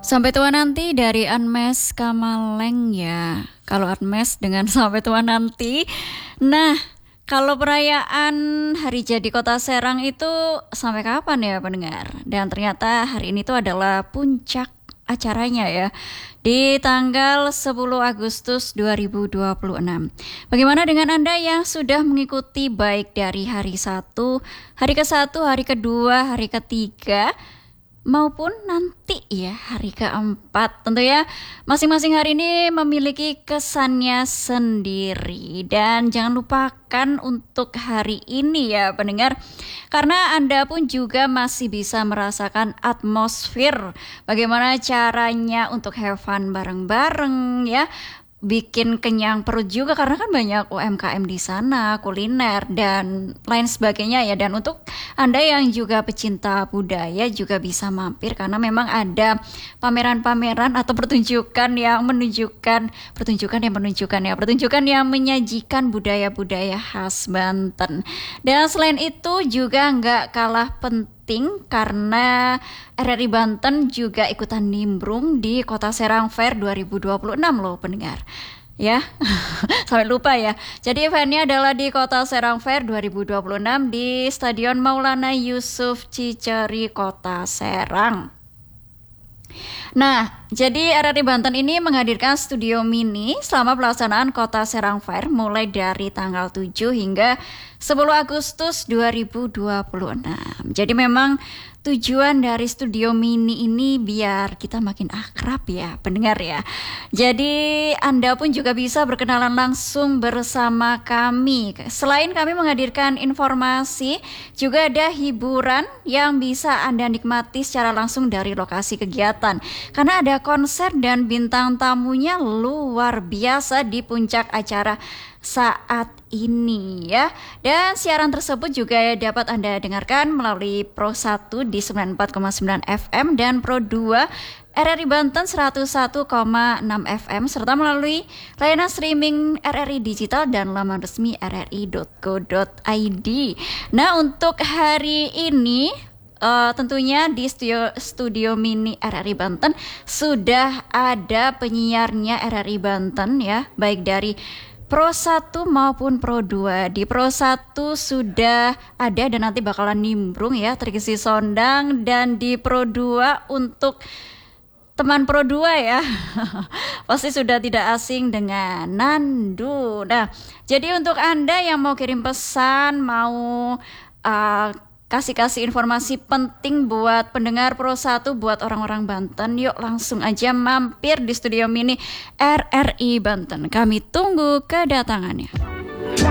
Sampai tua nanti dari Unmesh Kamaleng ya. Kalau Unmesh dengan sampai tua nanti. Nah, kalau perayaan Hari Jadi Kota Serang itu sampai kapan ya pendengar? Dan ternyata hari ini tuh adalah puncak acaranya ya. Di tanggal 10 Agustus 2026. Bagaimana dengan Anda yang sudah mengikuti baik dari hari ke-1, hari kedua, hari ketiga, maupun nanti ya hari keempat. Tentu ya masing-masing hari ini memiliki kesannya sendiri. Dan jangan lupakan untuk hari ini ya pendengar, karena Anda pun juga masih bisa merasakan atmosfer bagaimana caranya untuk have fun bareng-bareng ya, bikin kenyang perut juga karena kan banyak UMKM di sana, kuliner dan lain sebagainya ya. Dan untuk Anda yang juga pecinta budaya juga bisa mampir karena memang ada pameran-pameran atau pertunjukan yang menyajikan budaya-budaya khas Banten. Dan selain itu juga nggak kalah penting karena RRI Banten juga ikutan nimbrung di Kota Serang Fair 2026 loh pendengar. Ya, sampai lupa ya. Jadi eventnya adalah di Kota Serang Fair 2026 di Stadion Maulana Yusuf Ciceri Kota Serang. Nah, jadi RRI Banten ini menghadirkan studio mini selama pelaksanaan Kota Serang Fair mulai dari tanggal 7 hingga 10 Agustus 2026. Jadi memang tujuan dari studio mini ini biar kita makin akrab ya pendengar ya. Jadi Anda pun juga bisa berkenalan langsung bersama kami. Selain kami menghadirkan informasi, juga ada hiburan yang bisa Anda nikmati secara langsung dari lokasi kegiatan. Karena ada konser dan bintang tamunya luar biasa di puncak acara saat ini ya. Dan siaran tersebut juga dapat Anda dengarkan melalui Pro 1 di 94,9 FM dan Pro 2 RRI Banten 101,6 FM serta melalui layanan streaming RRI Digital dan laman resmi rri.co.id. Nah, untuk hari ini tentunya di studio mini RRI Banten sudah ada penyiarnya RRI Banten ya, baik dari Pro 1 maupun Pro 2. Di Pro 1 sudah ada dan nanti bakalan nimbrung ya Triksi Sondang, dan di Pro 2 untuk teman Pro 2 ya pasti sudah tidak asing dengan Nandu. Nah, jadi untuk Anda yang mau kirim pesan, mau kasih informasi penting buat pendengar Pro 1, buat orang-orang Banten, yuk langsung aja mampir di studio mini RRI Banten. Kami tunggu kedatangannya.